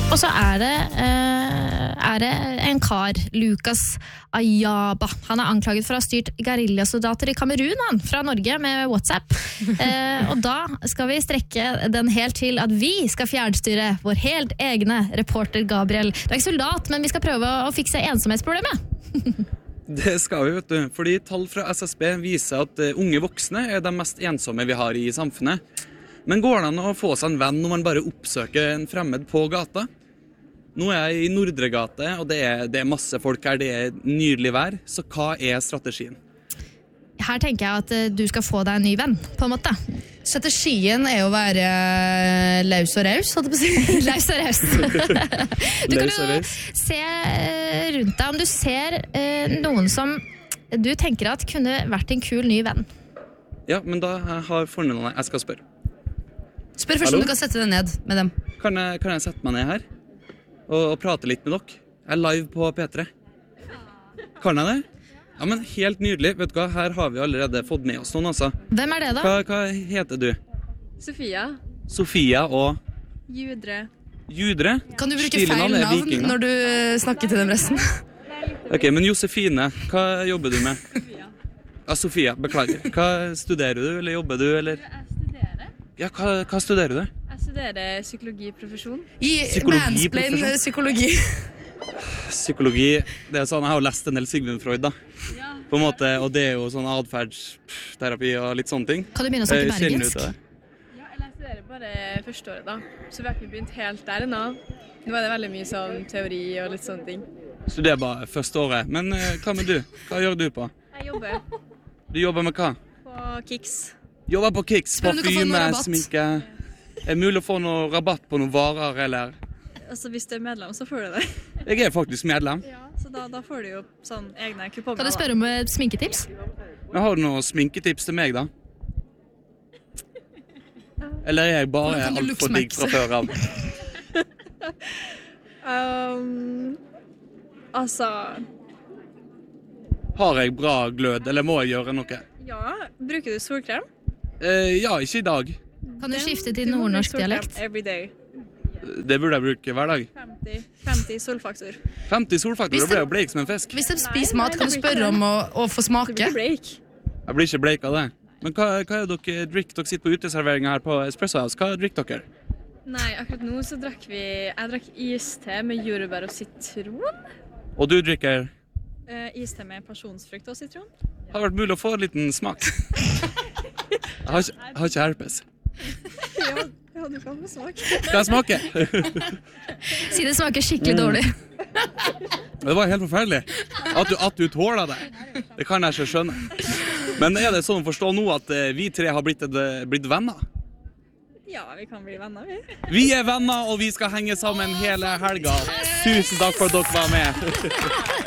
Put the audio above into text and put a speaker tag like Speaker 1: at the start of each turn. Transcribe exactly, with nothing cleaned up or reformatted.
Speaker 1: Og så er det, eh, er det en kar, Lucas Ayaba. Han er anklaget for å ha styrt guerillasoldater i Kamerun, han, fra Norge med WhatsApp. Eh, og da skal vi strekke den helt til at vi skal fjernstyre vår helt egne reporter Gabriel. Du er ikke soldat, men vi skal prøve å fikse ensomhetsproblemet.
Speaker 2: Det skal vi, vet du. Fordi tall fra S S B viser at unge voksne er de mest ensomme vi har i samfunnet. Men går det an å få seg en venn når man bare oppsøker en fremmed på gata? Nå er jeg i Nordre gate, og det er, det er masse folk her, det er nydelig vær. Så hva er strategien?
Speaker 1: Her tenker jeg at du skal få deg en ny venn, på en måte.
Speaker 3: Strategien er å være laus og raus, hadde jeg på å si.
Speaker 1: Laus og raus. Du kan jo se rundt deg om du ser eh, noen som du tenker at kunne vært en kul ny venn.
Speaker 2: Ja, men da har fornavnet jeg skal spørre.
Speaker 3: Spør først
Speaker 2: Hallo?
Speaker 3: om du kan sette deg ned med dem.
Speaker 2: Kan jeg, kan jeg sette meg ned her og, og prate litt med dere? Jeg er live på P tre. Kan jeg det? Ja, men helt nydelig. Vet du hva, her har vi allerede fått med oss noen, altså.
Speaker 1: Hvem er det da?
Speaker 2: Hva, hva heter du?
Speaker 4: Sofia.
Speaker 2: Sofia og
Speaker 4: Judre.
Speaker 2: Judre?
Speaker 3: Kan du bruke
Speaker 2: Stilenavn
Speaker 3: feil
Speaker 2: er
Speaker 3: navn
Speaker 2: viking, da.
Speaker 3: når du snakker til dem resten?
Speaker 2: Ok, men Josefine, hva jobber du med?
Speaker 4: Sofia.
Speaker 2: Ja, Sofia, beklager. Hva studerer du, eller jobber du, eller?
Speaker 4: Jeg studerer.
Speaker 2: Ja, hva, hva studerer du?
Speaker 4: Jeg studerer psykologiprofesjon.
Speaker 3: I
Speaker 2: Psykologi,
Speaker 3: mansplain
Speaker 2: profesjon.
Speaker 3: psykologi.
Speaker 2: Psykologi, det er sånn, jeg har jo lest en del Sigmund Freud, da.
Speaker 4: Ja.
Speaker 2: På en måte, og det er jo sånn adferdsterapi og litt sånne ting.
Speaker 1: Kan du begynne å snakke
Speaker 2: Eh, kjenner du
Speaker 1: bergensk?
Speaker 2: til det?
Speaker 4: Ja, eller jeg studerer bare første året da. Så vi har ikke begynt helt der ennå. Nå er det veldig mye sånn teori og litt sånne ting.
Speaker 2: Studerer bare første året. Men eh, hva med du? Hva gjør du på?
Speaker 4: Jeg jobber
Speaker 2: Du jobber med hva?
Speaker 4: på Kicks.
Speaker 2: Jobber på Kicks,
Speaker 3: Spør om du kan få noe
Speaker 2: parfyme,
Speaker 3: rabatt.
Speaker 2: sminke. Er det mulig å få noe rabatt på noen varer, eller?
Speaker 4: Altså hvis du er medlem, så får du det.
Speaker 2: Jeg er faktisk medlem.
Speaker 4: Ja, så da, da får du jo sånn egne kuponger.
Speaker 1: Kan du spørre om et sminketips?
Speaker 2: Men har du noen sminketips til meg, da? Eller er jeg bare
Speaker 3: Hvordan kan du
Speaker 2: alt for digg fra før av?
Speaker 4: Um, altså,
Speaker 2: Har jeg bra glød, eller må jeg gjøre noe?
Speaker 4: ja, bruker du solkrem?
Speaker 2: Eh, ja, ikke i dag.
Speaker 1: Kan du skifte til
Speaker 4: Du må bruke
Speaker 1: nordnorsk
Speaker 4: solkrem
Speaker 1: dialekt?
Speaker 4: Every day.
Speaker 2: Det burde jeg bruke hver dag.
Speaker 4: femti, femti solfaktor.
Speaker 2: femti solfaktor,
Speaker 3: Hvis
Speaker 2: da blir
Speaker 3: det-
Speaker 2: jeg bleik som en fisk.
Speaker 3: Hvis de
Speaker 4: Nei,
Speaker 3: spiser mat,
Speaker 4: nei,
Speaker 3: kan du
Speaker 4: det blir
Speaker 3: spørre
Speaker 4: ikke
Speaker 3: om å, å få
Speaker 4: Du
Speaker 3: smake.
Speaker 4: blir bleik.
Speaker 2: Jeg blir ikke bleik av det. Men hva, hva er det dere drikker? Dere sitter på uteserveringen her på Espresso House. Hva drikker dere?
Speaker 4: Nei, akkurat nå så drakk vi Jeg drakk iste med jordbær og sitron.
Speaker 2: Og du drikker?
Speaker 4: Eh, iste med pasjonsfrukt og sitron.
Speaker 2: Har det vært mulig å få en liten smak? Jeg har ikke, jeg har ikke herpes.
Speaker 4: Ja, ja, du kan få smak.
Speaker 2: Skal jeg smake?
Speaker 1: Si det smaker skikkelig dårlig.
Speaker 2: Det var helt forferdelig. At du, at du tåler det. Det kan jeg ikke skjønne. Men er det sånn å forstå nå at eh, vi tre har blitt, et, blitt venner?
Speaker 4: Ja, vi kan bli venner, vi.
Speaker 2: Vi er venner, og vi skal henge sammen hele helga. Tusen takk for at dere var med.